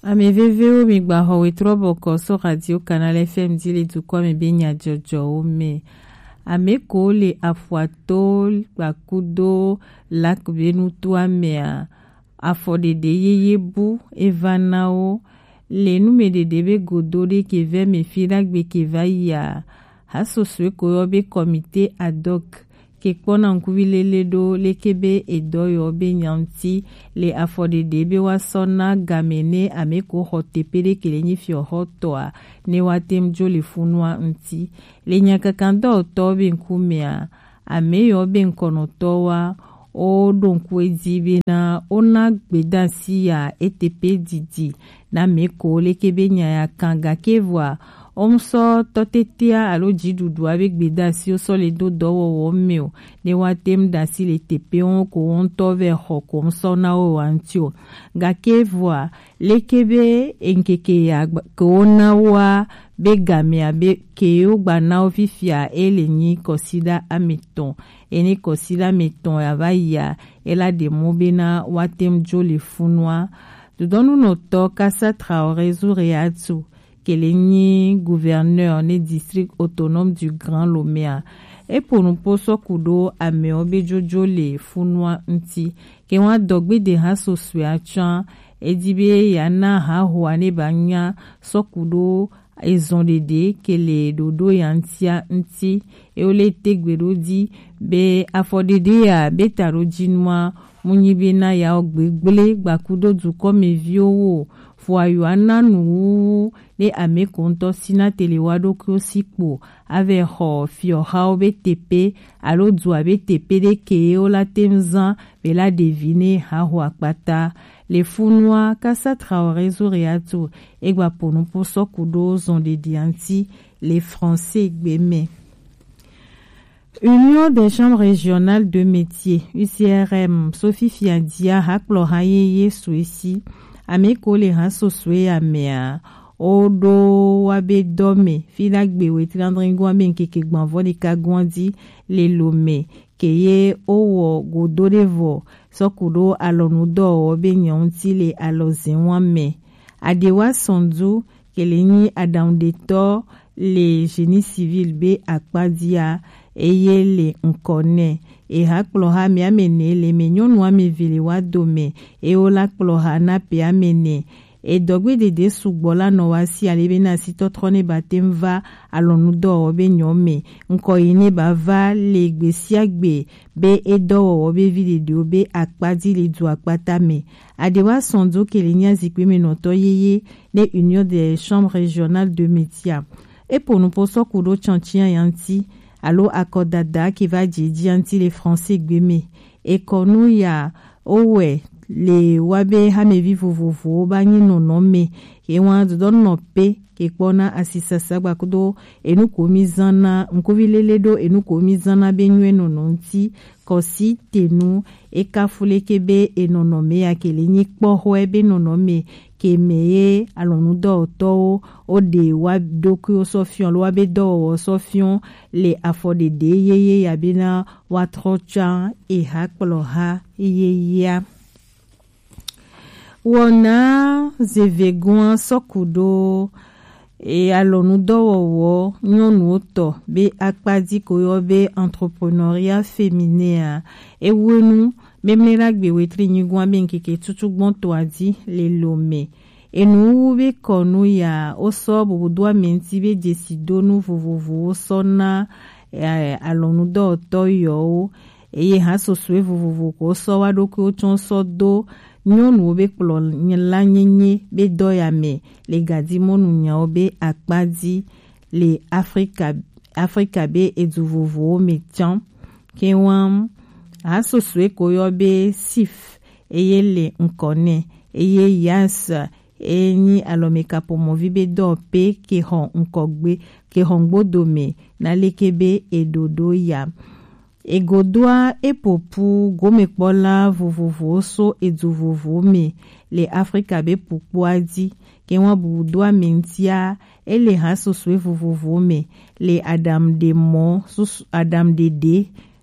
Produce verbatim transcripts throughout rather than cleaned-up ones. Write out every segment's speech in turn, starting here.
Ameveveo migbaho wetroboko so radio Canal F M dile tukwa mebenya jojo ome. Ameko le afuato bakudo lak benu tuamea. Afodede yeye bu evanao le nume de debe godore ke ve me firak be ke vaya. Haso swe koyobe komite ad hoc. Ke kpona nkuvilele do lekebe edoyo be nyanti le afode debe wasona gamene ameko hotepere kelenyi fio hotoa ne watem jo le funwa nti le nyaka kanda otobe nkumea ameyo be nkonotowa o donkwe dibe na ona gbedansi ya etepe didi na meko lekebe nyaya kanga kevwa omso totetia alo jidudu avec bedasi o so le do dowo wo meo ne watem dasi le tepeon ko onto ve hoko omso na o antio ga kevwa lekebe enkeke ya ko na wa be gamia be ke o gba na ofifia elenyi kosida ameton eni kosida meton ya vaya ela de mobena watem joli funwa dudonu no to kasa Traoré Zoureatsu Kelenyi, gouverneur ne district autonome du Grand Lomé. Et pour nous poso kudo ameobe jojo le funwa nti. Ke wan dogbe de ha so suachan. E dibe yana ha huane banya so kudo ezondede ke le dodo yantia nti. E ole tegwero di be afodede ya betaro jinwa. Munyibe na ya ogbegbele bakudo du kome viowo. Foyuana nu le ame konto sina telewado krosikpo ave ho fio hao be tepe alo dua be tepe de keo la temzan be la devine ha ho akpata le funwa kasa Traoré Zoureatsu egba ponu po sokudo zonde dianti les français gbeme. Union des chambres régionales de métiers U C R M Sophie Fiadia haklo hayeye suisi ameko le haso swe amea odo wabe dome filagbe wetrandringo amenke ke gbanvo de kagwandi le lome keye owo godorevo sokudo alonudo obe nyonti le alozenwame adewa sondu kelenyi adaundeto le génie civil be akpadia eye le nkone e hakploha mi amene le menyonu ame vile wa dome e ola kploha na pe amene e dogwe de de sugbola no wasi alebe na sitotrone batemva alonudo obe nyome nko ine bava le gbesiagbe be edo obe vile de obe akpadi le du akpatame adewa sondo kelenya zikwe menoto yeye le Union des chambres régionales de métiers et pour nous poso kudo chantian yanti Allo akodada qui va didi anti les français gbeme e konu ya owe le wabe hamevi vovovo banyi no nome e wan don no pe ke kpona asisa sagba kudo enu komizana nkovilele do enu komizana benwe no nonti kosi tenu e kafule kebe enonome ya kelenyi kpoho ebe nonome ke meye alonu do to o de wa doku sofion lo wabe do sofion le afodede yeye ya bina watrocha e hakploha yeye ya wona zevegwan sokudo e alonu dowo nyonu to be akpadi koyobe entrepreneuriat féminin e wonu memlera gbe wetri nyigwan benkeke tutugbon to adi le lome enu be konu ya oso bubudwa menti be desido nu vovovo sona e, alonu do to yo eye haso swe vovovo ko so wado ko chon so do nyonu be kplo nyela nyenye be doyame le gadimonu nya be akpadi le Afrika Afrika be eduvovo metian kewam aso swe koyobe sif eye le nkone eye yas eni alomeka pomovi be do pe ke hon nkogbe ke hongbo dome na lekebe edodo ya egodwa epopu gomekpola vovovo so eduvovo me le Afrika be pukpoadi ke wan budwa mentia ele haso swe vovovo me le Adam de mo sus Adam de de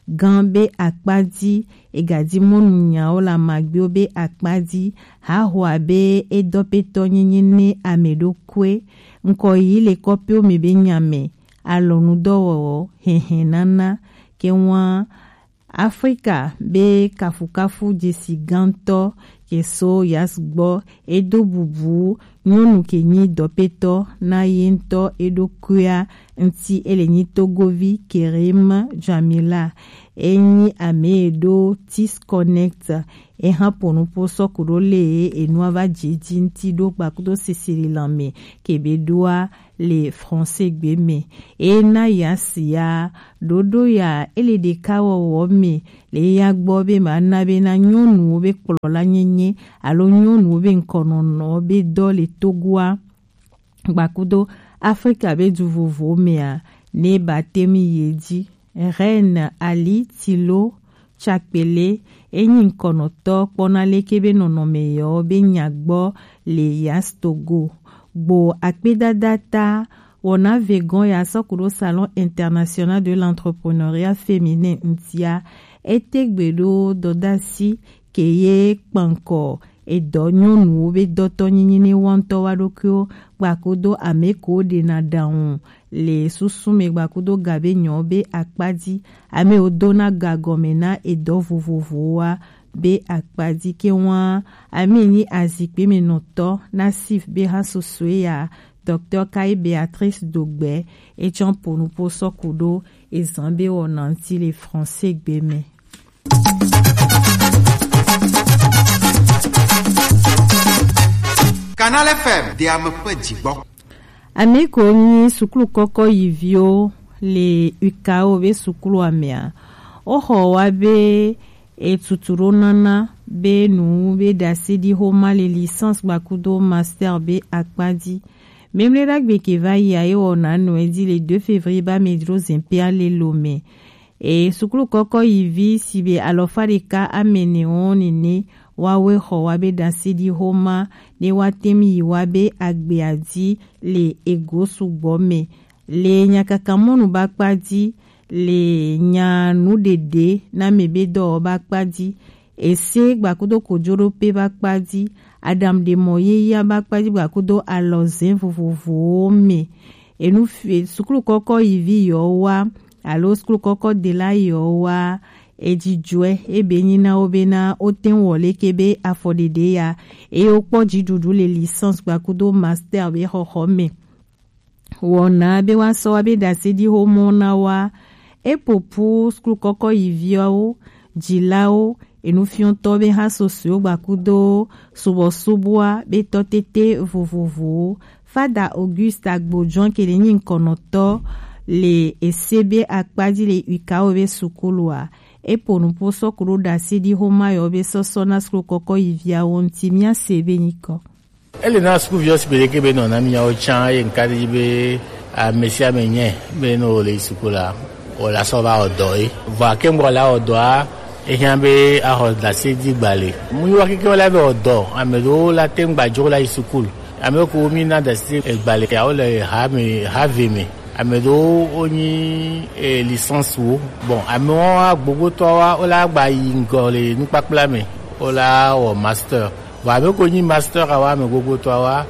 gambe akpadi egadi monu nyao la magbe obe akpadi hahwa be edopeto nyinyine amedo kwe nko yile kopi o mebe nyame alonu dowo hehenana kewa Afrika be kafukafu jesi ganto keso yasgbo edo bubu nyonu kenyi dopeto na yento edo kuya nti elenyi togovi kerim jamila enyi ame edo tis connect e haponu po sokuro le enwava jiji nti do bakudo sisiri lame kebedua le français gbeme e na yasia dodo ya ele de kawo wome le ya gbo be ma be na nyonu be kpolola nyenye alo nyonu be nkonono be do le togwa bakudo Afrika be du vovo mea ne batemi yeji Reine Ali Tilo Chakpele enyi nkonoto kponale kebe nonomeyo be nyagbo le yas Togo Bo akpedadata wona vegan ya sokuro Salon International de l'Entrepreneuriat Féminin ntia etegbedo dodasi keye kpanko edo nyonu be doto nyinyine wanto wadokyo gbakodo ameko de na daun le susume gbakodo gabe nyobe akpadi ame odona gagomena edo vovovoa be akpadi ke wan ame ni azikpe menoto nasif be hasoswe ya Docteur Kai Béatrice Dogbe et Jean Ponupo Sokudo et Zambé Onanti les Français gbeme. Canal F M de ame pe Ameko ni sukulu koko yivio le ukao be sukulu amea. Oho wabe e tuturo nana be nu be dasidi homa le licence bakudo master be akpadi. Même les ragbe qui va y aller on a dit le deux février ba medro zimpia le lome. Et sukulu koko yivi sibe alofarika amene onene wawe ho wabe dasidi homa ne watemi yiwabe agbeadi le ego subome le nyakakamonu bakpadi le nyanu dede na mebedo bakpadi ese gbakudo kojoro pe bakpadi Adam de Moye ya bakpadi gbakudo alozen vovovo me enu sukulu koko yivi yowa alo sukulu koko de la yowa ejijwe ebenina obena oten wole kebe afodede ya e okpo jidudu le licence gbakudo master be hohome wona be wa so be dasedi homona wa epopu skulu koko yivio jilao enu fion tobe ha sosio gbakudo subo subwa be totete vovovo fada Auguste Agbojon kelenyi nkonoto le esebe akpadi le ukao be sukulwa eponu po sokuro dasedi homa yo be sosona skulu koko yivia wonti mia sebe niko ele na skulu vio sibeleke be no na mia o chan e nkadi be a mesia menye be no le sukula o la soba odoi va kembo la odoa e hambe a ho dasedi gbale mu wa keke la be odo amedo la temba jola isukul ameko mi na dasedi gbale ya o le ha me have me amedo oni e licence wo bon amo agbogbo to wa o la gba yingo le ni papla me o la o master va ameko ni master awa me gbogbo to wa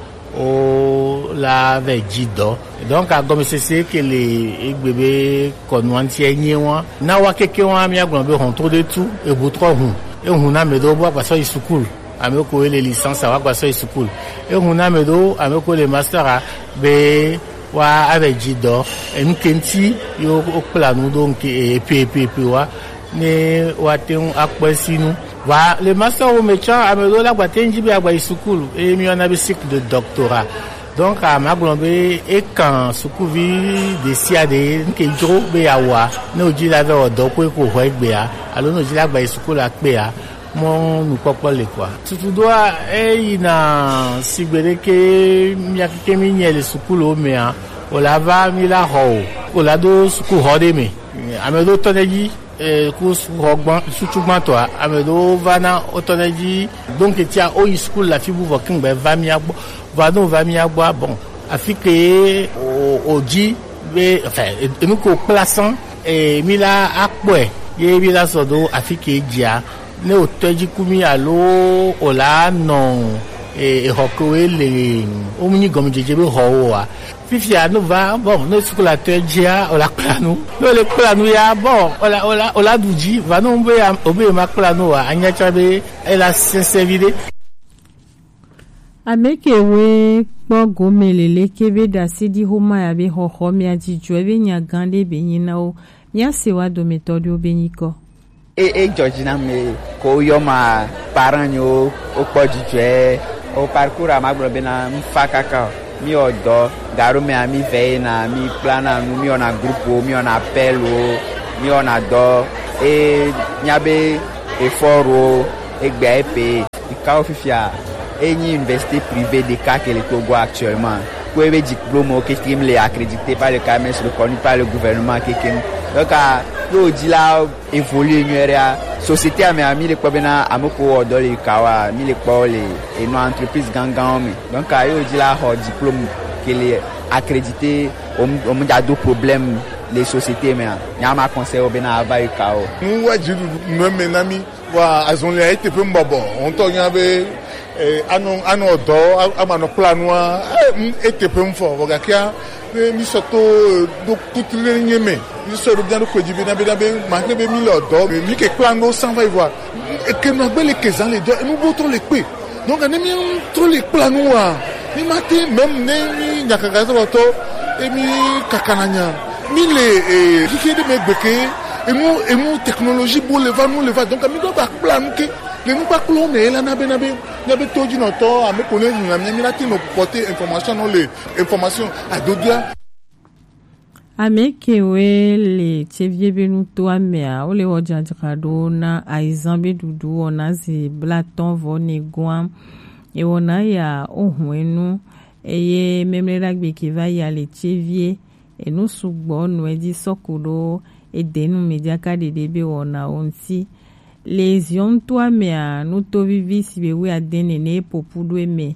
o la ve jido donc a gomme c'est que les egbebe konwanti enye won na wa keke won mi agbon be hon to de tout e bo tro hun e hun na me do bo pa so isukul ameko le licence awa pa so isukul e hun na me do ameko le master a be wa avec jido en kenti yo oplanu donc e ppp wa ne wa ten akwesinu wa le master au métier amedo la gwatenji bi agba isukulu e mi ona bi cycle de doctorat donc a maglombe e kan sukuvi de siade nke jro be awa ne oji la ve odo ko ko ho egbe a alo no oji la gba isukulu akpe a mon nu popo le kwa tutu doa e ina sigbere ke mi akike mi nyele sukulu o me a o la va mi la ho o la do sukulu ho de me amedo toneji e ku rogban suchugban to amedo vana otoneji donc tia o school la fibu vokin be va mi agbo va don va mi agbo bon afike o oji be enfin emi ko plaçant e mi la akpo e ye bi la so do afike dia ne o toji kumi alo o la non e hoko ele o muni gomi jeje be ho wa fifia no va bon no sukula toja o la planu no le planu ya bon o la o la o la duji va no be obe ma planu wa anya chabe ela sensevide amekewe kpogo melele kebe da sidi homa ya be hoho mi ajiju ebe nya gande be nyina o nya sewa do metodo be nyiko e e Georgina me ko yo ma paranyo o pojije o parcours amagro be na mfakaka mi odo garu me ami ve na mi plana nu mi ona grupo mi ona appelo mi ona do e nyabe e foro e gbe pe ka ofifia Eni université privée de cas que le Togo actuellement. Pour les diplômes qui sont accrédités par le C A M E S, reconnus par le gouvernement. Donc, le dit là, évoluer la société a mis les problèmes à moko dans les kawa, mis les problèmes et nos entreprises gangan. Donc, le dit là, le diplôme qui est accrédité, on a d'autres problèmes les sociétés mais il y a ma conseil au bena ava ikao. Nous ouais je nous menami wa azonle a été peu mbabo. On to nyabe eh anon anon do amano planwa était peu mfo voga kia mi soto do kutile nyeme. Mi so do bien ko jibi na be na be ma ke be mi lo do mi ke plano sans va y voir. Et que nous belle que dans les deux nous botons les coups. Donc on mi trop les planoa. Ni matin même ne nyakagaza loto et mi kakananya. Mille qui de megbeke et nous et nous technologie pour lever nous lever donc ami doit plan que le nous pas cloner là na be na be na be toji no to ame connait nous na mi na ti no porter information non les informations à dodia amekewe le chevie benuto amea ole oja jikado na aizambe dudu ona zi blaton vone gwa e ona ya ohwenu eye memrera gbe ke va ya le chevie et nous souvent nous dit sokudo et de nous médias de débé on a aussi les yon toi mais nous to vivi si be we adenene popudo eme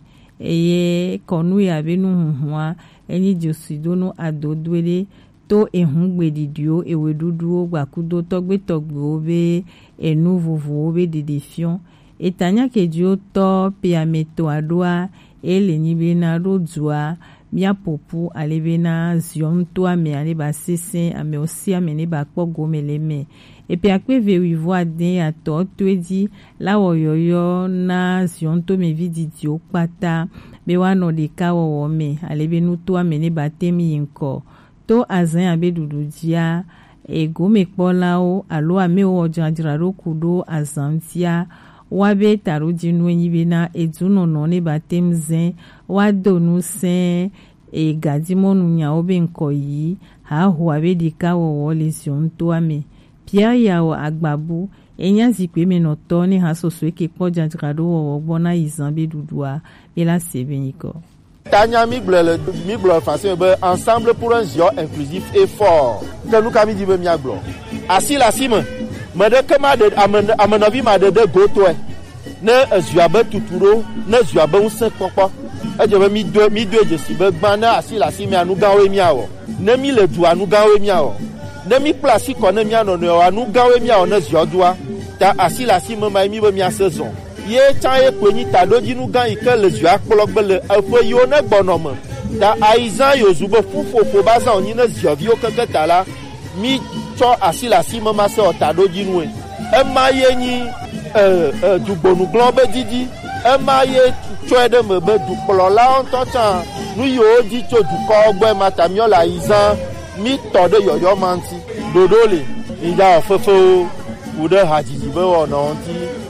et kon nous y avait nous hwa eni josido no adodwele to ehungbe didio e wedudu gbakudo togbe togbe obe e nous vovo obe de défiant et tanya ke dio to piameto adoa e le nibe na rodua Mia popu alevena zion toi me ale ba sese ame aussi amene ba kpogo meleme et puis akwe verivo aden ato to di la oyoyo na zion to me vididio pata be wa no de ka wo me alevenu to amene ba temi yinko to azan abedudu dia e go me kpola o alo ame o janjira rokudo azantia wabe tarudi nwenyibe na eduno no ne batemzen wadonu sen e gadimonu nya obe nko yi ha huabe dika wo lesion to ame pia ya o agbabu enya zikwe me no to ni ha soso ke po janjado wo gbona izambe dudua ela sebeniko Tanya Migble, Migble français, ensemble pour un géant inclusif et fort. Que nous kami di be miaglo. Asi la sime. Mede kama de amanavi ma de de gotwe. Ne zuabe tuturo, ne zuabe unse kokpo. E je be mi do mi do je si be gbana asi la sime anu gawe miawo. Ne mi le du anu gawe miawo. Ne mi place ko ne miano no anu gawe miawo ne zuadua. Ta asi la sime ma mi be mia saison. Ye chan ye kwenyi ta doji nu gan ike le zua kplogbe le efo yo ne gbonome ta aizan yo zubo fufofo baza oni ne ziovio keke ta la mi cho asila si mama se ta doji nu e ma ye nyi euh euh du bonu globe didi e ma ye cho de me be du kplo la on to chan nu yo di cho du ko gbe mata mi ola aizan mi to de yoyo manti dodole ida ofofo ude hajiji be wona onti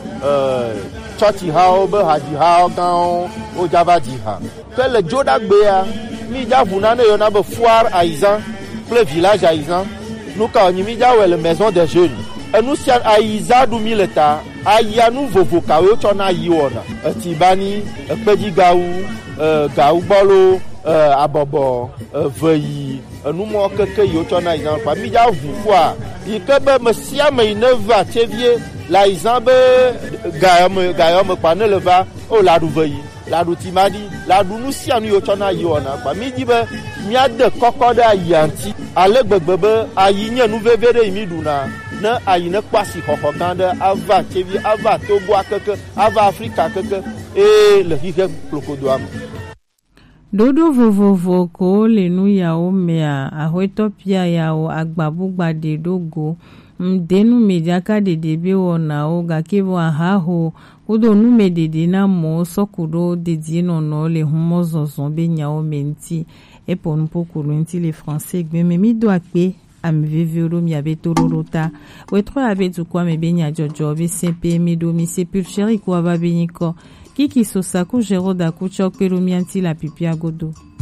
euh Choti hao be haji hao kan o java jiha que le joda gbea mi ja vunane yo na be foire aizan le village aizan nous ka ni mi ja le maison des jeunes et nous sian aiza du mileta aya nous vovo ka we chona yiona etibani pedi gaou euh gaou bolo euh abobo veyi nous mo keke yo chona aizan pa mi ja vu fois il que be me sia me ne va tevie la izambe gayam gayam pa ne leva o la duveyi la du timadi la du nusi anu yo chona yona pa mi dibe mi ade kokoda yanti ale gbegbebe ayinya nu vevere mi duna ne ayi ne kpasi xɔxɔ gã ɖe ava tsevi ava Togoa keke ava Afrika keke eye le xixe kplokodoa me. Dodo vovovo ko le nu yawo mea ahoetɔ pia yawo agbabugba de dogo mdenu mediaka dede be wɔnawo gake vɔ ahaho wodo nu me dede na mo sɔkuɖo dede nɔnɔ le humɔ zɔzɔ be nyawo me ŋuti epo nupokoro ŋuti le français gbe me mi do akpe ame veviwo ɖo miabe toɖoɖo ta wetrɔ abe dukɔa me be nyadzɔdzɔ be sepe mi do mi se purcheri ko ava be nyikɔ kiki sosa ku zero da ku tsɔ kpe ɖo mia ŋuti le apipia godo.